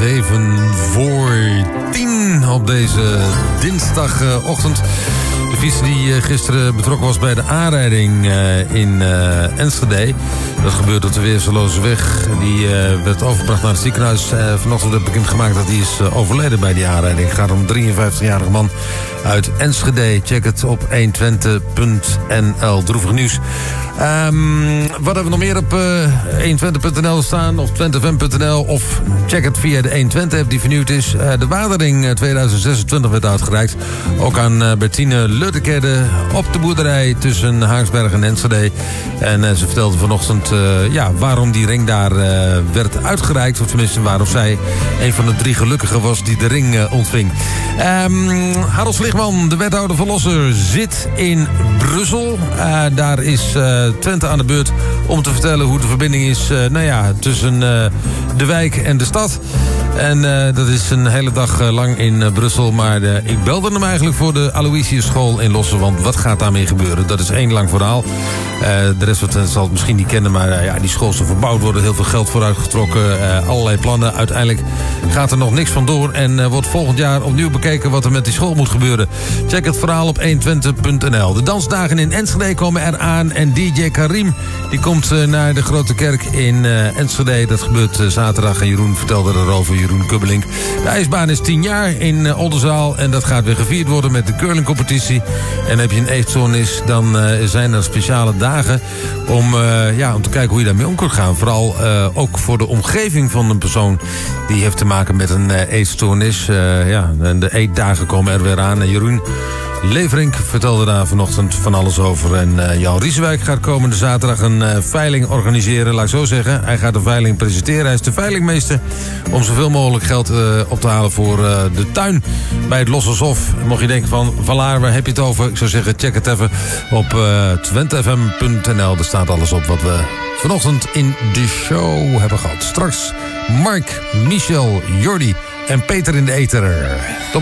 7:10 op deze dinsdagochtend. De fiets die gisteren betrokken was bij de aanrijding in Enschede. Dat gebeurde op de Weerseloze weg. Die werd overgebracht naar het ziekenhuis. Vanochtend werd bekendgemaakt dat hij is overleden bij die aanrijding. Het gaat om een 53-jarige man uit Enschede. Check het op 120.nl. Droevig nieuws. Wat hebben we nog meer op 120.nl staan? Of 20fm.nl? Of check het via de 120-app die vernieuwd is. De Wadering 2026 werd uitgereikt. Ook aan Bertine Luttekerde op de boerderij tussen Haaksberg en Enschede. En ze vertelde vanochtend waarom die ring daar werd uitgereikt. Of tenminste waarom zij een van de 3 gelukkigen was die de ring ontving. Harold Vliegman, de wethouder Verlosser, zit in Brussel. Daar is Twente aan de beurt om te vertellen hoe de verbinding is tussen de wijk en de stad. En dat is een hele dag lang in Brussel. Maar ik belde hem eigenlijk voor de Aloysius School in Lossen. Want wat gaat daarmee gebeuren? Dat is één lang verhaal. De rest van Twente zal het misschien niet kennen. Maar die school zal verbouwd worden. Heel veel geld vooruitgetrokken. Allerlei plannen. Uiteindelijk gaat er nog niks van door. En wordt volgend jaar opnieuw bekeken wat er met die school moet gebeuren. Check het verhaal op 120.nl. De dansdagen in Enschede komen eraan. En DJ Karim die komt naar de Grote Kerk in Enschede. Dat gebeurt zaterdag. En Jeroen vertelde erover. Jeroen Kubbelink. De ijsbaan is 10 jaar in Oldenzaal. En dat gaat weer gevierd worden met de curlingcompetitie. En heb je een eetstoornis, dan zijn er speciale dagen om te kijken hoe je daarmee om kunt gaan. Vooral ook voor de omgeving van een persoon die heeft te maken met een eetstoornis. En de eetdagen komen er weer aan. En Jeroen Leverink vertelde daar vanochtend van alles over. En Jan Riesewijk gaat komende zaterdag een veiling organiseren. Laat ik zo zeggen. Hij gaat de veiling presenteren. Hij is de veilingmeester om zoveel mogelijk geld op te halen voor de tuin bij het Lossershof. Mocht je denken van Valaar, waar heb je het over? Ik zou zeggen, check het even op 20fm.nl. Er staat alles op wat we vanochtend in de show hebben gehad. Straks Mark, Michel, Jordi en Peter in de Eter. Tot